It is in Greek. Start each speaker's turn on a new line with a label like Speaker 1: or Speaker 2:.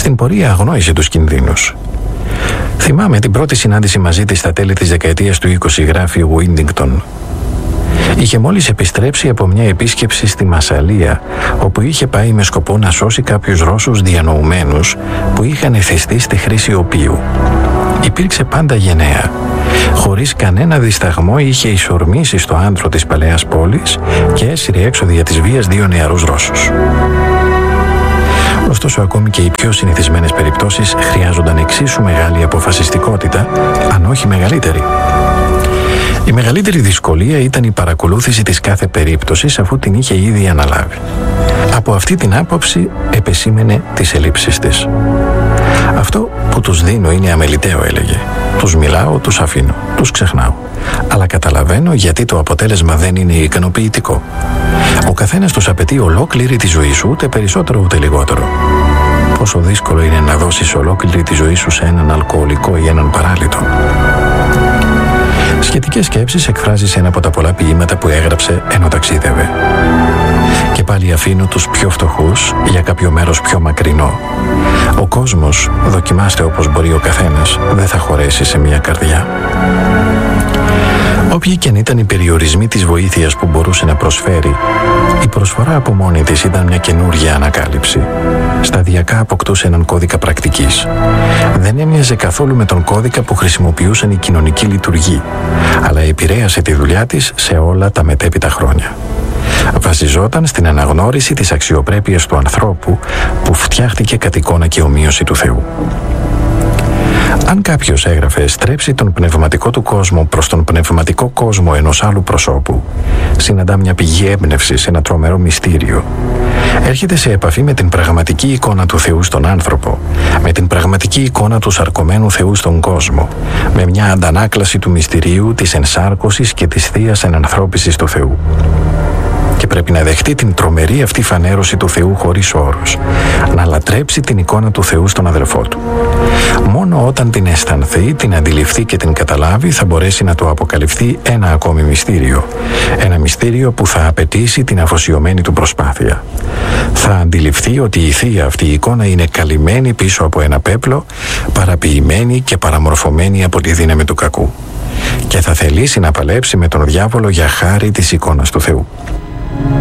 Speaker 1: Στην πορεία αγνόησε τους κινδύνους. Θυμάμαι την πρώτη συνάντηση μαζί της στα τέλη της δεκαετίας του 20, γράφει ο Βίντιγκτον. Είχε μόλις επιστρέψει από μια επίσκεψη στη Μασσαλία, όπου είχε πάει με σκοπό να σώσει κάποιους Ρώσους διανοουμένους που είχαν εθιστεί στη χρήση οπίου. Υπήρξε πάντα γενναία. Χωρίς κανένα δισταγμό είχε εισορμήσει στο άνθρο της παλαιάς πόλης και έσυρε έξω δια της βίας 2 νεαρούς Ρώσους. Ωστόσο, ακόμη και οι πιο συνηθισμένες περιπτώσεις χρειάζονταν εξίσου μεγάλη αποφασιστικότητα, αν όχι μεγαλύτερη. Η μεγαλύτερη δυσκολία ήταν η παρακολούθηση της κάθε περίπτωσης, αφού την είχε ήδη αναλάβει. Από αυτή την άποψη επεσήμενε τις ελλείψεις της. «Αυτό που τους δίνω είναι αμεληταίο», έλεγε. «Τους μιλάω, τους αφήνω, τους ξεχνάω. Αλλά καταλαβαίνω γιατί το αποτέλεσμα δεν είναι ικανοποιητικό. Ο καθένας τους απαιτεί ολόκληρη τη ζωή σου, ούτε περισσότερο ούτε λιγότερο. Πόσο δύσκολο είναι να δώσεις ολόκληρη τη ζωή σου σε έναν αλκοολικό ή έναν παράλυτο». Σχετικές σκέψεις εκφράζει σε ένα από τα πολλά ποίηματα που έγραψε ενώ ταξίδευε. «Και πάλι αφήνω τους πιο φτωχούς για κάποιο μέρος πιο μακρινό. Ο κόσμος, δοκιμάστε όπως μπορεί ο καθένας, δεν θα χωρέσει σε μια καρδιά». Όποιοι και αν ήταν οι περιορισμοί της βοήθειας που μπορούσε να προσφέρει, η προσφορά από μόνη της ήταν μια καινούργια ανακάλυψη. Σταδιακά αποκτούσε έναν κώδικα πρακτικής. Δεν έμοιαζε καθόλου με τον κώδικα που χρησιμοποιούσαν οι κοινωνικοί λειτουργοί, αλλά επηρέασε τη δουλειά της σε όλα τα μετέπειτα χρόνια. Βασιζόταν στην αναγνώριση της αξιοπρέπειας του ανθρώπου που φτιάχτηκε κατ' εικόνα και ομοίωση του Θεού. Αν κάποιος έγραφε «στρέψει τον πνευματικό του κόσμο προς τον πνευματικό κόσμο ενός άλλου προσώπου», συναντά μια πηγή έμπνευσης, ένα τρομερό μυστήριο. Έρχεται σε επαφή με την πραγματική εικόνα του Θεού στον άνθρωπο, με την πραγματική εικόνα του σαρκωμένου Θεού στον κόσμο, με μια αντανάκλαση του μυστηρίου της ενσάρκωσης και της θείας ενανθρώπισης του Θεού. Και πρέπει να δεχτεί την τρομερή αυτή φανέρωση του Θεού χωρίς όρους, να λατρέψει την εικόνα του Θεού στον αδελφό του. Μόνο όταν την αισθανθεί, την αντιληφθεί και την καταλάβει, θα μπορέσει να του αποκαλυφθεί ένα ακόμη μυστήριο. Ένα μυστήριο που θα απαιτήσει την αφοσιωμένη του προσπάθεια. Θα αντιληφθεί ότι η θεία αυτή η εικόνα είναι καλυμμένη πίσω από ένα πέπλο, παραποιημένη και παραμορφωμένη από τη δύναμη του κακού. Και θα θελήσει να παλέψει με τον διάβολο για χάρη της εικόνας του Θεού.